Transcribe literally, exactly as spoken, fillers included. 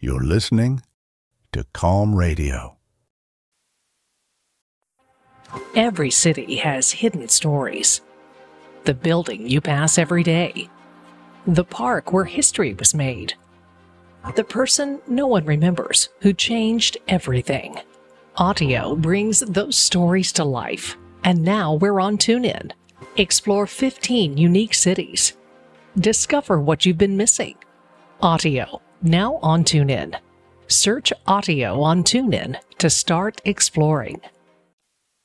You're listening to Calm Radio. Every city has hidden stories. The building you pass every day. The park where history was made. The person no one remembers who changed everything. Audio brings those stories to life. And now we're on TuneIn. Explore fifteen unique cities. Discover what you've been missing. Audio, now on TuneIn. Search Audio on TuneIn to start exploring.